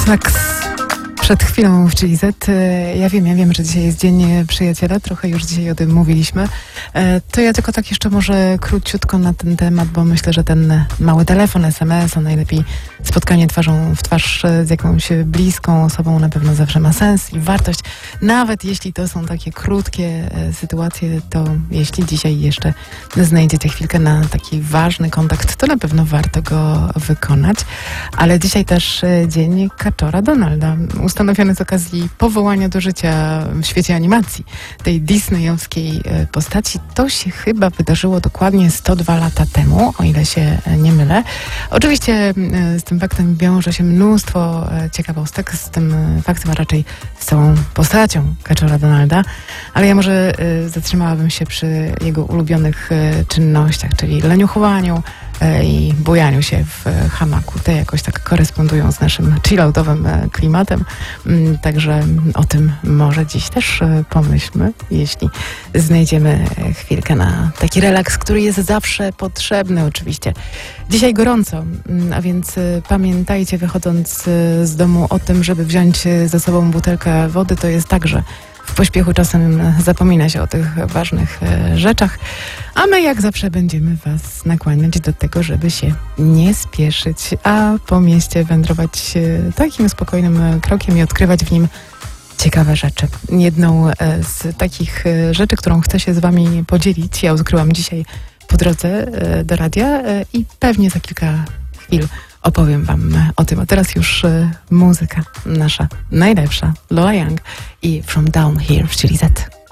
Saks przed chwilą w Chili Z. Ja wiem, że dzisiaj jest Dzień Przyjaciela, trochę już dzisiaj o tym mówiliśmy. To ja tylko tak jeszcze może króciutko na ten temat, bo myślę, że ten mały telefon, SMS, a najlepiej spotkanie twarzą w twarz z jakąś bliską osobą na pewno zawsze ma sens i wartość. Nawet jeśli to są takie krótkie sytuacje, to jeśli dzisiaj jeszcze znajdziecie chwilkę na taki ważny kontakt, to na pewno warto go wykonać. Ale dzisiaj też Dzień Kaczora Donalda, ustanowiony z okazji powołania do życia w świecie animacji tej disneyowskiej postaci. To się chyba wydarzyło dokładnie 102 lata temu, o ile się nie mylę. Oczywiście z tym faktem wiąże się mnóstwo ciekawostek, z tym faktem, a raczej z całą postacią Kaczora Donalda, ale ja może zatrzymałabym się przy jego ulubionych czynnościach, czyli leniuchowaniu i bujaniu się w hamaku. Te jakoś tak korespondują z naszym chilloutowym klimatem. Także o tym może dziś też pomyślmy, jeśli znajdziemy chwilkę na taki relaks, który jest zawsze potrzebny oczywiście. Dzisiaj gorąco, a więc pamiętajcie, wychodząc z domu, o tym, żeby wziąć ze sobą butelkę wody. To jest tak, że w pośpiechu czasem zapomina się o tych ważnych rzeczach, a my jak zawsze będziemy Was nakłaniać do tego, żeby się nie spieszyć, a po mieście wędrować takim spokojnym krokiem i odkrywać w nim ciekawe rzeczy. Jedną z takich rzeczy, którą chcę się z Wami podzielić, ja odkryłam dzisiaj po drodze do radia i pewnie za kilka chwil opowiem Wam o tym. A teraz już muzyka nasza najlepsza, Lola Young i From Down Here w Chili Z.